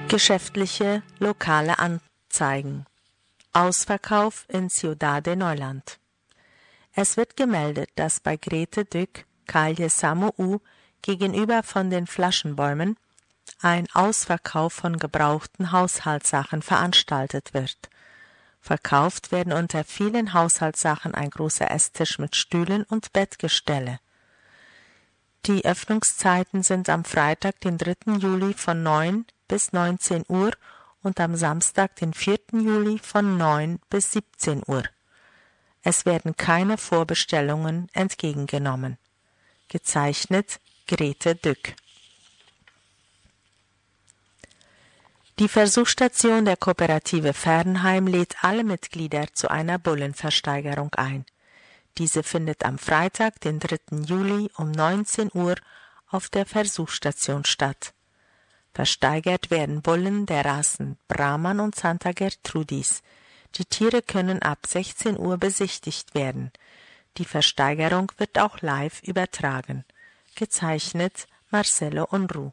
Geschäftliche lokale Anzeigen. Ausverkauf in Ciudad de Neuland. Es wird gemeldet, dass bei Grete Dück, Calle Samu gegenüber von den Flaschenbäumen ein Ausverkauf von gebrauchten Haushaltssachen veranstaltet wird. Verkauft werden unter vielen Haushaltssachen ein großer Esstisch mit Stühlen und Bettgestelle. Die Öffnungszeiten sind am Freitag, den 3. Juli von 9 bis 19 Uhr und am Samstag, den 4. Juli von 9 bis 17 Uhr. Es werden keine Vorbestellungen entgegengenommen. Gezeichnet Grete Dück. Die Versuchsstation der Kooperative Fernheim lädt alle Mitglieder zu einer Bullenversteigerung ein. Diese findet am Freitag, den 3. Juli um 19 Uhr auf der Versuchsstation statt. Versteigert werden Bullen der Rassen Brahman und Santa Gertrudis. Die Tiere können ab 16 Uhr besichtigt werden. Die Versteigerung wird auch live übertragen. Gezeichnet Marcelo Unruh.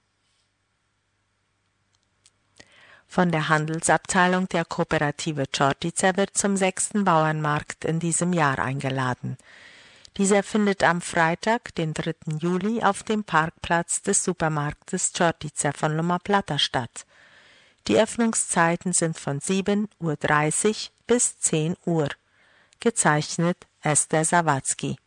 Von der Handelsabteilung der Kooperative Čortica wird zum 6. Bauernmarkt in diesem Jahr eingeladen. Dieser findet am Freitag, den 3. Juli, auf dem Parkplatz des Supermarktes Čortica von Loma Plata statt. Die Öffnungszeiten sind von 7:30 Uhr bis 10 Uhr. Gezeichnet Esther Sawatzki.